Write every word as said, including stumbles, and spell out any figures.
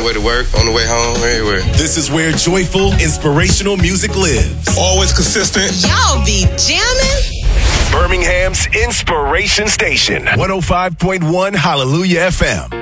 the way to work, on the way home, everywhere. This is where joyful, inspirational music lives. Always consistent. Y'all be jamming. Birmingham's Inspiration Station. one oh five point one Hallelujah F M.